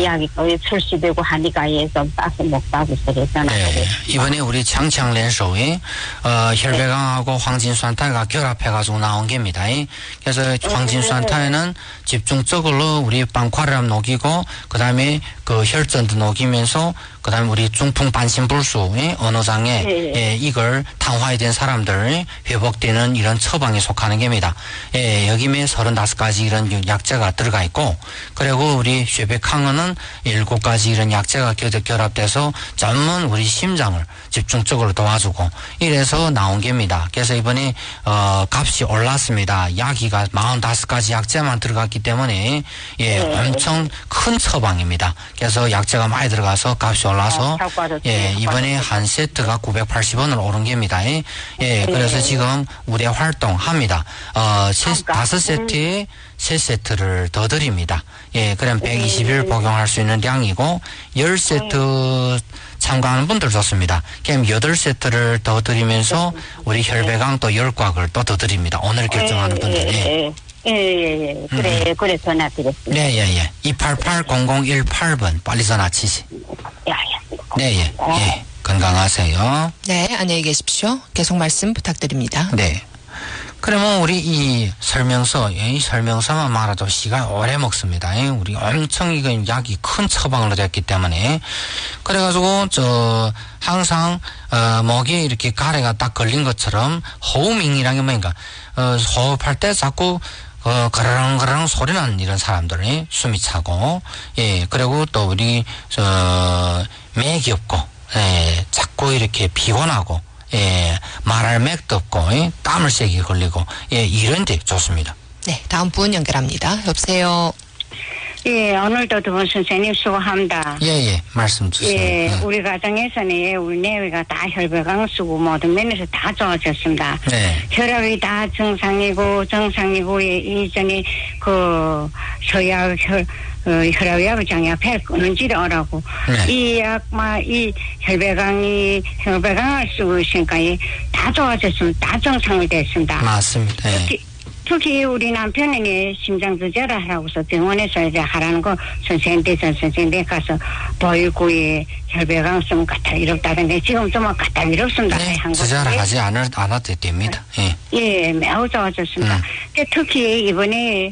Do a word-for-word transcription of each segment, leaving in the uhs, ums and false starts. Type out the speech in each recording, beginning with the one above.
약이 거의 출시되고 하니까 좀 따서 못 가고 그랬잖아요. 네. 이번에 우리 장창連手에 어, 혈배강하고 황진수한타가 결합해가지고 나온 겁니다. 그래서 황진수한타에는 집중적으로 우리 방과를 녹이고 그 다음에 그 혈전도 녹이면서 그 다음에 우리 중풍 반신불수 언어장애 네. 예, 이걸 당화된 사람들 회복되는 이런 처방에 속하는 겁니다. 예, 여기에 서른다섯 가지 이런 약재가 들어가 있고 그리고 우리 쉐베캉은 일곱 가지 이런 약재가 결합돼서 전문 우리 심장을 집중적으로 도와주고 이래서 나온 겁니다. 그래서 이번에 어, 값이 올랐습니다. 약이가 사십오 가지 약재만 들어갔기 때문에 예, 네. 엄청 큰 처방입니다. 그래서 약재가 많이 들어가서 값이 올라서 어, 예, 이번에 한 세트가 구백팔십 원을 오른 겁니다. 예, 예, 그래서 지금 우대 활동합니다. 어, 세, 다섯 세트에 세 세트를 더 드립니다. 예, 그럼 백이십 일 복용할 수 있는 양이고 십 세트 참가하는 분들 좋습니다. 그럼 여덟 세트를 더 드리면서 우리 혈배강 또 십 곽을 또 더 드립니다. 오늘 결정하는 분들. 예. 예, 예, 예. 그래, 음. 그래, 전화 드렸습니다. 네, 예, 예. 이팔팔 공공일팔 번 빨리 전화 치시. 야, 야. 네, 예. 예. 건강하세요. 네, 안녕히 계십시오. 계속 말씀 부탁드립니다. 네. 그러면 우리 이 설명서, 이 설명서만 말아도 시간 오래 먹습니다. 우리 엄청 이거 약이 큰 처방으로 됐기 때문에. 그래가지고, 저, 항상, 어, 목에 이렇게 가래가 딱 걸린 것처럼 호우밍이라는 게 뭐니까, 어, 호흡할 때 자꾸 어, 그러렁그러렁 소리 나는 이런 사람들이 숨이 차고, 예, 그리고 또 우리, 저, 맥이 없고, 예, 자꾸 이렇게 피곤하고, 예, 말할 맥도 없고, 예, 땀을 세게 걸리고, 예, 이런 데 좋습니다. 네, 다음 분 연결합니다. 여보세요. 예, 오늘도 두 분 선생님 수고합니다. 예, 예, 말씀 주세요. 예, 네. 우리 가정에서는 예, 우리 내외가 다 혈배강 쓰고 모든 면에서 다 좋아졌습니다. 네. 혈압이 다 정상이고 정상이고 예, 이전에 그 서약 혈 어, 혈압약을 장약해 끊은지를 알아고 네. 이 약마 이 혈배강이 혈배강을 쓰고 있으니까 예, 다 좋아졌습니다. 다 정상이 됐습니다. 맞습니다. 예. 특히, 특히 우리 남편이 심장두제를 하라고서 병원에서 이제 하라는 거 선생님 대전 선생님 가서 보이고 예, 혈배강 쓰면 까탈이롭다던데 지금 좀 까탈이롭습니다. 네, 두자를 하지 않을, 않아도 됩니다. 예. 예, 매우 좋아졌습니다. 음. 특히 이번에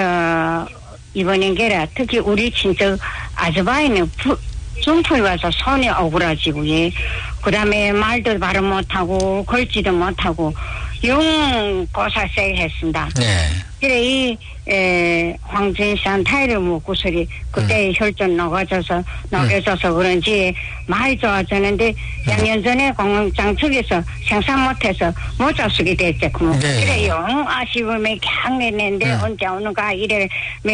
어 이번엔 게라 특히 우리 친척 아주바이는 중풍이 와서 손이 오그라지고 예. 그다음에 말도 바로 못하고 걸지도 못하고 영 고사세 했습니다. 네. 그래 이 에, 황진산 타이를 먹고서리 그때 음. 혈전 녹아져서 녹여져서 음. 그런지 많이 좋아졌는데 음. 양년 전에 공장 측에서 생산 못해서 못 잡수게 됐지. 네. 그래 영 아쉬움에 그냥 내는데 음. 언제 오는가 이래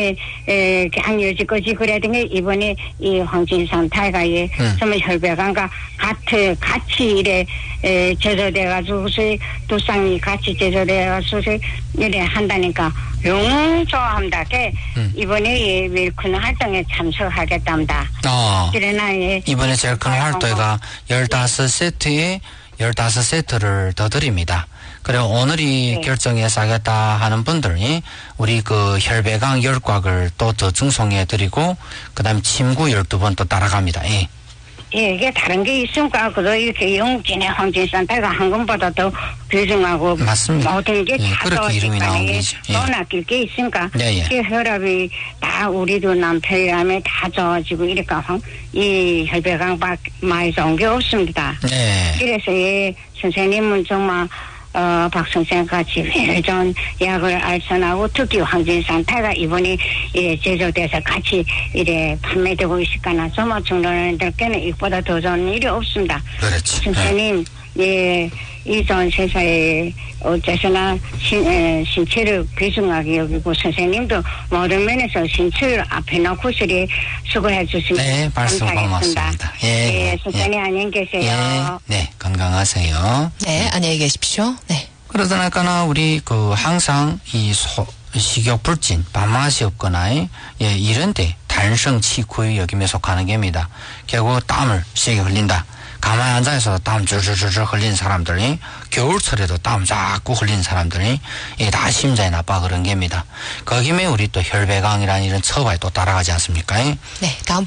에 그냥 여지까지 그래던 게 이번에 이 황진산 타이가 예 음. 정말 혈배강과 같이 같이 이래 에, 제조돼가지고 두 쌍이 같이 제조돼가지고 이래 한다니까 영 좋아합니다. 음. 이번에 웰큰 활동에 참석하겠답니다. 어. 그러나 예. 이번에 제일 큰 활동가 십오 세트에 십오 세트를 더 드립니다. 그리고 오늘이 네. 결정해서 하겠다 하는 분들이 우리 그 혈배강 십 곽을 또 더 증송해 드리고 그다음 침구 열두 번 또 따라갑니다. 예. 예, 이게 다른 게 있으니까, 그도 이렇게 영진의 황진산타가 한 건보다 더 비중하고. 맞습니다. 모든 게 예, 다 그렇게 이름이 나온 거죠. 예. 또 낚일 게 있으니까. 예, 예. 이 혈압이 다 우리도 남편이라면 다 좋아지고, 이러니까 황, 이 혈배강 많이 좋은 게 없습니다. 네. 그래서 예, 선생님은 정말, 어, 박 선생 같이 회전 약을 알선하고 특히 황진산타가 이번에 이래 제조돼서 같이 이래 판매되고 있을까나 정말 중년들께는 이보다 더 좋은 일이 없습니다. 그렇지. 선생님, 예, 이 좋은 세상에 어째서나 신, 에, 신체를 귀중하게 여기고 선생님도 모든 면에서 신체를 앞에 놓고 서리 수고해 주시면 네, 말씀 고맙습니다. 예, 예, 선생님 예. 안녕히 계세요. 예, 네, 건강하세요. 네, 안녕히 계십시오. 네. 그러다니까 우리 그 항상 이 소, 식욕 불진, 밥맛이 없거나 예, 이런데 단성 치쿠 여김에 속하는 겁니다. 결국 땀을 세게 흘린다. 가만히 앉아서 땀 줄줄줄줄 흘린 사람들이 겨울철에도 땀 자꾸 흘린 사람들이 이게 다 심장이 나빠 그런 겁니다. 거기에 우리 또 혈배강이라는 이런 처방이 또 따라가지 않습니까? 네, 다음